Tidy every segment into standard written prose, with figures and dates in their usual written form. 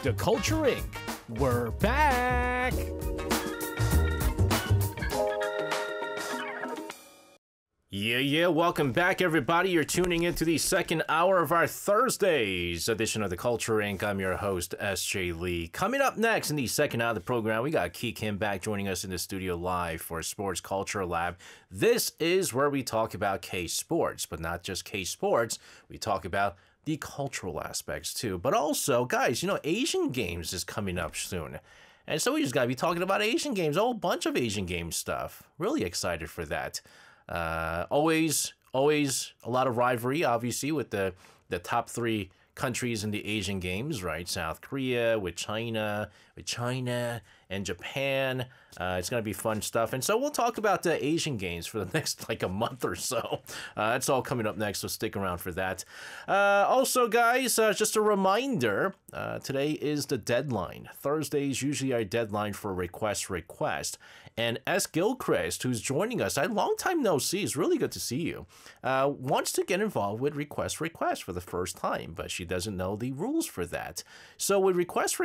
The Culture Inc. We're back! Yeah, welcome back, everybody. You're tuning into the second hour of our Thursdays edition of The Culture Inc. I'm your host, S.J. Lee. Coming up next in the second hour of the program, we got Ki Kim back joining us in the studio live for Sports Culture Lab. This is where we talk about K-Sports, but not just K-Sports. We talk about the cultural aspects, too. But also, guys, you know, Asian Games is coming up soon. And so we just got to be talking about Asian Games, a whole bunch of Asian Games stuff. Really excited for that. Always a lot of rivalry, obviously, with the top three countries in the Asian Games, right? South Korea with China, and Japan. It's going to be fun stuff. And so we'll talk about the Asian Games for the next, like, a month or so. That's all coming up next, so stick around for that. Also, guys, just a reminder, today is the deadline. Thursday is usually our deadline for request. And S. Gilchrist, who's joining us, a long time no see, it's really good to see you, wants to get involved with request for the first time, but she doesn't know the rules for that. So with request,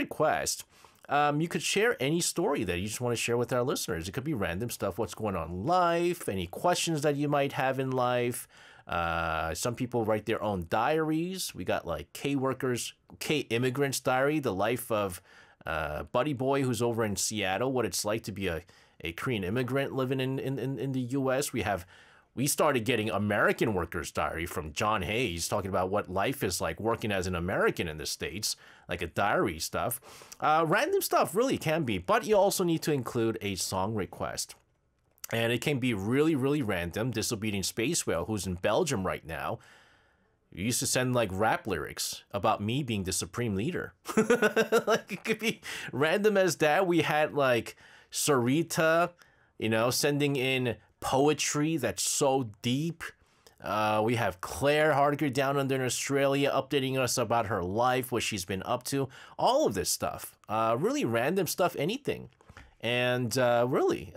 you could share any story that you just want to share with our listeners. It could be random stuff, what's going on in life, any questions that you might have in life. Some people write their own diaries. We got like K-Immigrants Diary, the life of Buddy Boy who's over in Seattle, what it's like to be a Korean immigrant living in the U.S. We started getting American Workers Diary from John Hayes, talking about what life is like working as an American in the States, like a diary stuff. Random stuff really can be, but you also need to include a song request. And it can be really, really random. Disobedient Space Whale, who's in Belgium right now, used to send like rap lyrics about me being the supreme leader. Like it could be random as that. We had like Sarita, sending in poetry that's so deep. We have Claire Hardiker down under in Australia updating us about her life, what she's been up to, all of this stuff. Really random stuff, anything. And really,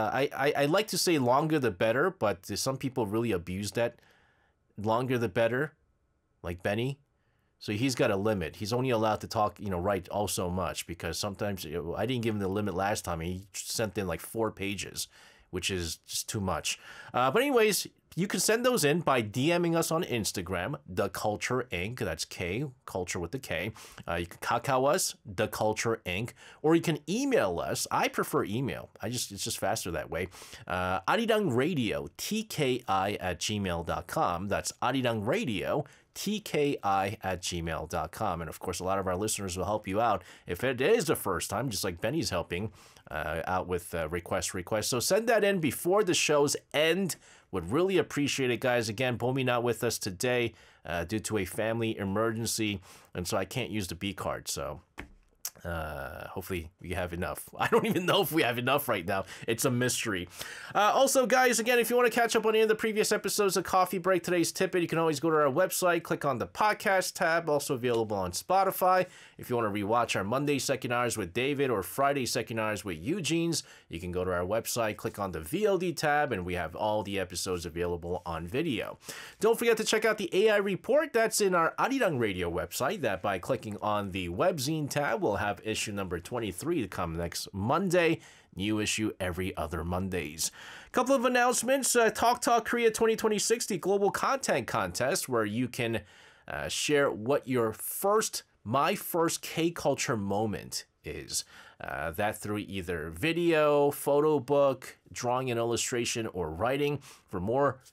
I like to say longer the better, but some people really abuse that. Longer the better, like Benny. So he's got a limit. He's only allowed to talk, write all so much, because sometimes I didn't give him the limit last time. He sent in like 4 pages, which is just too much. But anyways, you can send those in by DMing us on Instagram, The Culture Inc. That's K, culture with the K. You can kakao us, The Culture Inc. Or you can email us. I prefer email. It's just faster that way. arirangradio, tki@gmail.com. That's arirangradio, tki@gmail.com. And of course, a lot of our listeners will help you out if it is the first time, just like Benny's helping out with requests. So send that in before the show's end. Would really appreciate it, guys. Again, Bomi not with us today due to a family emergency, and so I can't use the B card. So hopefully we have enough. I don't even know if we have enough right now. It's a mystery. Also, guys, again, if you want to catch up on any of the previous episodes of Coffee Break, today's Tippet, you can always go to our website, click on the podcast tab, also available on Spotify. If you want to rewatch our Monday second hours with David or Friday second hours with Eugene's, you can go to our website, click on the VOD tab, and we have all the episodes available on video. Don't forget to check out the AI Report. That's in our Arirang Radio website. That by clicking on the webzine tab, we'll have issue number 23 to come next Monday. New issue every other Mondays. Couple of announcements. Talk Korea 2026, the global content contest, where you can share what your my first K-culture moment is. That through either video, photo book, drawing and illustration, or writing. For more